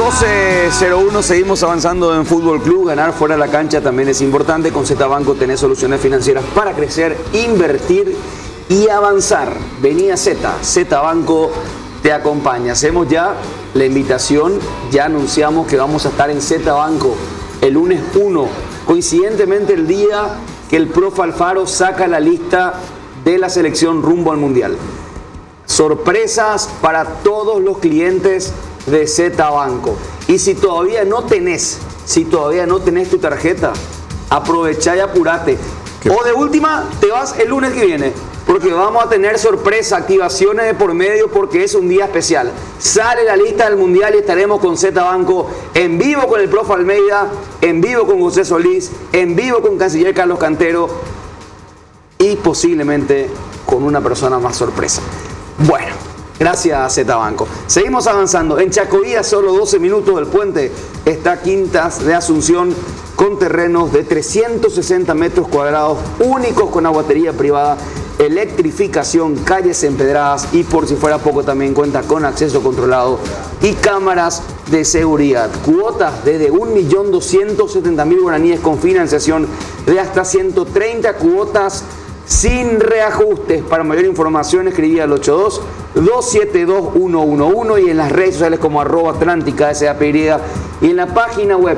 12:01, seguimos avanzando en Fútbol Club. Ganar fuera de la cancha también es importante. Con Z Banco tenés soluciones financieras para crecer, invertir y avanzar. Vení a Z Banco te acompaña. Hacemos ya la invitación, ya anunciamos que vamos a estar en Z Banco el lunes 1, coincidentemente el día que el profe Alfaro saca la lista de la selección rumbo al Mundial. Sorpresas para todos los clientes de Z Banco. Y si todavía no tenés tu tarjeta, aprovechá y apurate. O de última, te vas el lunes que viene, porque vamos a tener sorpresa, activaciones de por medio, porque es un día especial. Sale la lista del Mundial y estaremos con Z Banco en vivo con el profe Almeida, en vivo con José Solís, en vivo con Canciller Carlos Cantero y posiblemente con una persona más sorpresa. Bueno, gracias a Z Banco. Seguimos avanzando. En Chacoí, a solo 12 minutos del puente, está Quintas de Asunción, con terrenos de 360 metros cuadrados, únicos, con aguatería privada, electrificación, calles empedradas y, por si fuera poco, también cuenta con acceso controlado y cámaras de seguridad. Cuotas desde 1.270.000 guaraníes con financiación de hasta 130 cuotas sin reajustes. Para mayor información escribí al 82-272-111 y en las redes sociales como @Atlántica SAPY y en la página web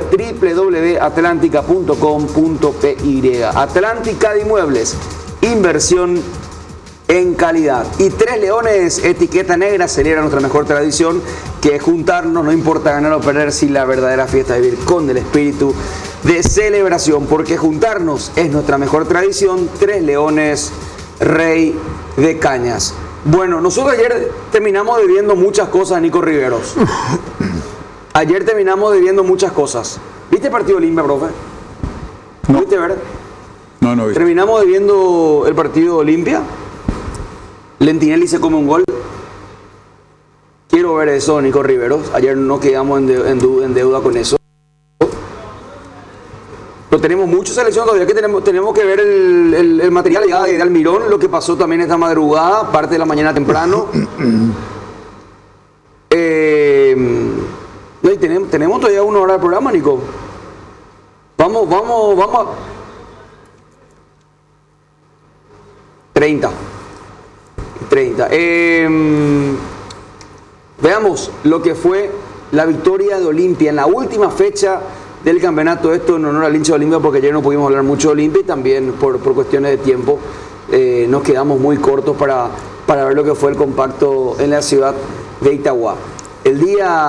www.atlantica.com.py. Atlántica de Inmuebles, inversión en calidad. Y Tres Leones Etiqueta Negra celebra nuestra mejor tradición, que es juntarnos, no importa ganar o perder, si la verdadera fiesta es vivir con el espíritu de celebración, porque juntarnos es nuestra mejor tradición. Tres Leones, Rey de Cañas. Bueno, nosotros ayer terminamos debiendo muchas cosas, Nico Riveros. Ayer terminamos debiendo muchas cosas. ¿Viste el partido Olimpia, profe? No. ¿Viste ver? No, no vi. Terminamos debiendo el partido Olimpia. Lentinelli se come un gol. Quiero ver eso, Nico Riveros. Ayer no quedamos en deuda con eso. Pero tenemos mucha selección todavía, que tenemos que ver el material ya de Almirón, lo que pasó también esta madrugada, parte de la mañana temprano. Y tenemos todavía 1 hora de programa, Nico. Vamos. 30. Veamos lo que fue la victoria de Olimpia en la última fecha del campeonato. Esto en honor al hincha de Olimpia, porque ayer no pudimos hablar mucho de Olimpia y también por cuestiones de tiempo nos quedamos muy cortos para ver lo que fue el compacto en la ciudad de Itagua. El día